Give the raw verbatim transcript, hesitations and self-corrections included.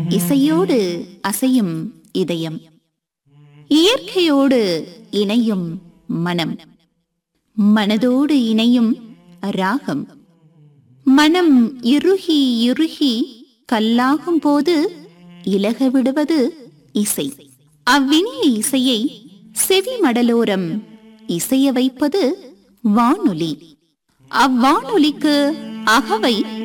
இசையோடு அசையும் இதயம், இயற்கையோடு இணையும் மனம், மனதோடு இணையும் ராகம். மனம் இறுகி இறுகி கல்லாகும் போது இலக விடுவது இசை. அவ்வினிய இசையை செவி மடலோரம் இசைய வைப்பது வானொலி. அவ்வானொலிக்கு அகவை